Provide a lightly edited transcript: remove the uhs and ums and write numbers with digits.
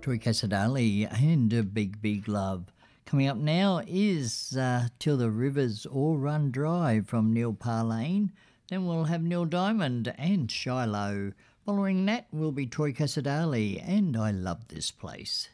Troy Casadali and a Big Big Love. Coming up now is Till the Rivers All Run Dry from Neil Parlane. Then we'll have Neil Diamond and Shiloh. Following that will be Troy Casadali and I Love This Place.